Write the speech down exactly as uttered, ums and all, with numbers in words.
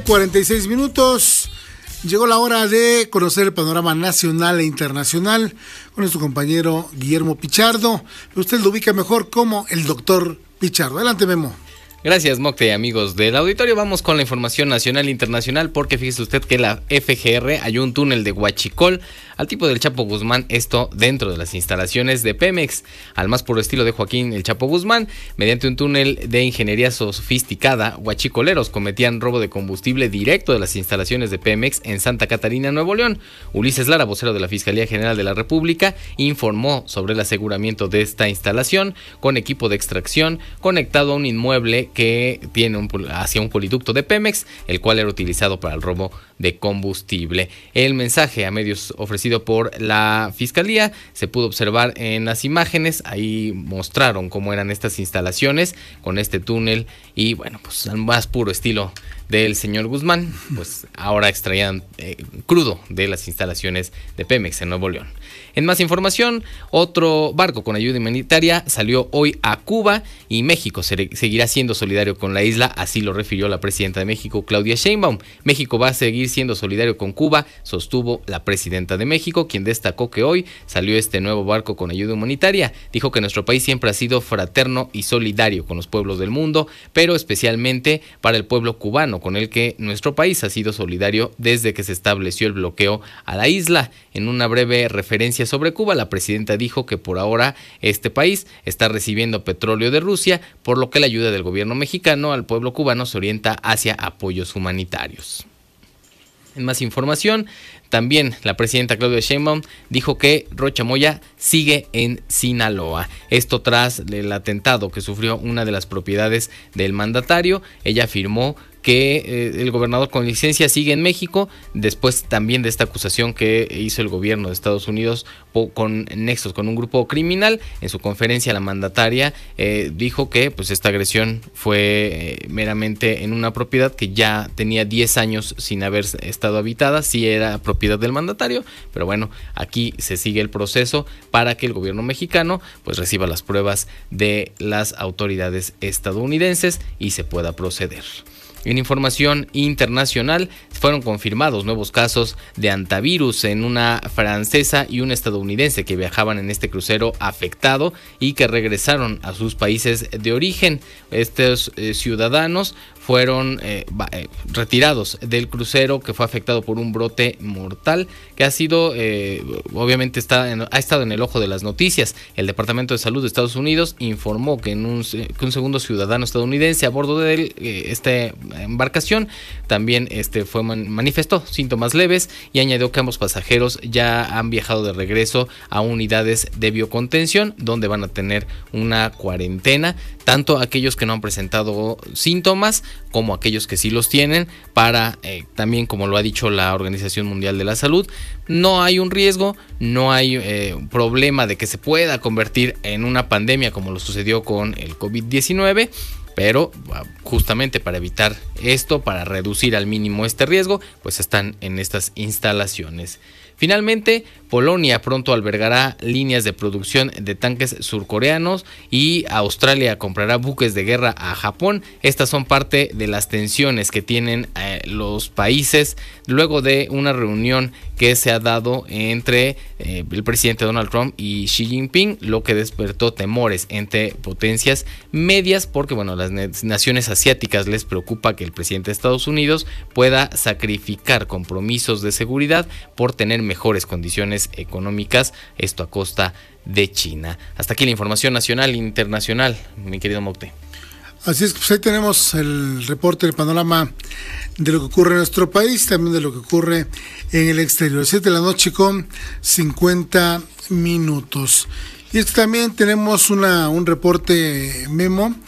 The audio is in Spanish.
cuarenta y seis minutos. Llegó la hora de conocer el panorama nacional e internacional con nuestro compañero Guillermo Pichardo. Usted lo ubica mejor como el doctor Pichardo. Adelante, Memo. Gracias, Mocte, y amigos del auditorio. Vamos con la información nacional e internacional, porque fíjese usted que la F G R halló un túnel de huachicol al tipo del Chapo Guzmán, esto dentro de las instalaciones de Pemex. Al más puro estilo de Joaquín el Chapo Guzmán, mediante un túnel de ingeniería sofisticada, huachicoleros cometían robo de combustible directo de las instalaciones de Pemex en Santa Catarina, Nuevo León. Ulises Lara, vocero de la Fiscalía General de la República, informó sobre el aseguramiento de esta instalación con equipo de extracción conectado a un inmueble que tiene un, hacia un poliducto de Pemex, el cual era utilizado para el robo de combustible. El mensaje a medios ofrecido por la Fiscalía se pudo observar en las imágenes. Ahí mostraron cómo eran estas instalaciones con este túnel y bueno, pues al más puro estilo del señor Guzmán, pues ahora extraían eh, crudo de las instalaciones de Pemex en Nuevo León. En más información, otro barco con ayuda humanitaria salió hoy a Cuba y México se seguirá siendo solidario con la isla, así lo refirió la presidenta de México, Claudia Sheinbaum. México va a seguir siendo solidario con Cuba, sostuvo la presidenta de México, quien destacó que hoy salió este nuevo barco con ayuda humanitaria. Dijo que nuestro país siempre ha sido fraterno y solidario con los pueblos del mundo, pero especialmente para el pueblo cubano, con el que nuestro país ha sido solidario desde que se estableció el bloqueo a la isla. En una breve referencia sobre Cuba, la presidenta dijo que por ahora este país está recibiendo petróleo de Rusia, por lo que la ayuda del gobierno mexicano al pueblo cubano se orienta hacia apoyos humanitarios. En más información, también la presidenta Claudia Sheinbaum dijo que Rocha Moya sigue en Sinaloa. Esto tras el atentado que sufrió una de las propiedades del mandatario. Ella afirmó que eh, el gobernador con licencia sigue en México, después también de esta acusación que hizo el gobierno de Estados Unidos con nexos con un grupo criminal. En su conferencia la mandataria eh, dijo que pues esta agresión fue eh, meramente en una propiedad que ya tenía diez años sin haber estado habitada. Sí era propiedad del mandatario, pero bueno, aquí se sigue el proceso para que el gobierno mexicano pues reciba las pruebas de las autoridades estadounidenses y se pueda proceder. En información internacional, fueron confirmados nuevos casos de hantavirus en una francesa y un estadounidense que viajaban en este crucero afectado y que regresaron a sus países de origen. Estos eh, ciudadanos fueron eh, eh, retirados del crucero que fue afectado por un brote mortal que ha sido, eh, obviamente está en, ha estado en el ojo de las noticias. El Departamento de Salud de Estados Unidos informó que, en un, que un segundo ciudadano estadounidense a bordo de él, eh, esta embarcación también este, fue man, manifestó síntomas leves y añadió que ambos pasajeros ya han viajado de regreso a unidades de biocontención donde van a tener una cuarentena, tanto aquellos que no han presentado síntomas como aquellos que sí los tienen, para eh, también, como lo ha dicho la Organización Mundial de la Salud, no hay un riesgo, no hay eh, problema de que se pueda convertir en una pandemia como lo sucedió con el COVID diecinueve, pero justamente para evitar esto, para reducir al mínimo este riesgo, pues están en estas instalaciones. Finalmente, Polonia pronto albergará líneas de producción de tanques surcoreanos y Australia comprará buques de guerra a Japón. Estas son parte de las tensiones que tienen eh, los países luego de una reunión que se ha dado entre eh, el presidente Donald Trump y Xi Jinping, lo que despertó temores entre potencias medias porque bueno, las naciones asiáticas les preocupa que el presidente de Estados Unidos pueda sacrificar compromisos de seguridad por tener mejores condiciones económicas, esto a costa de China. Hasta aquí la información nacional e internacional, mi querido Mocte. Así es, pues ahí tenemos el reporte, el panorama de lo que ocurre en nuestro país, también de lo que ocurre en el exterior. siete de la noche con cincuenta minutos. Y esto también tenemos una, un reporte, Memo,